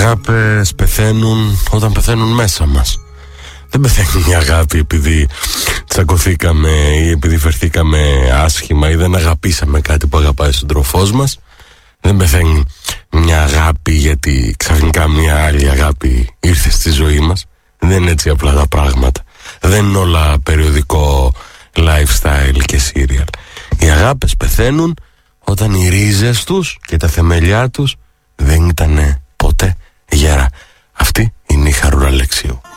αγάπες πεθαίνουν όταν πεθαίνουν μέσα μας. Δεν πεθαίνει μια αγάπη επειδή τσακωθήκαμε ή επειδή φερθήκαμε άσχημα ή δεν αγαπήσαμε κάτι που αγαπάει ο σύντροφός μας. Δεν πεθαίνει μια αγάπη γιατί ξαφνικά μια άλλη αγάπη ήρθε στη ζωή μας. Δεν είναι έτσι απλά τα πράγματα. Δεν είναι όλα περιοδικό lifestyle και serial. Οι αγάπες πεθαίνουν όταν οι ρίζες τους και τα θεμελιά τους δεν ήταν ποτέ γερά. Αυτή είναι η Χαρούλα Αλεξίου.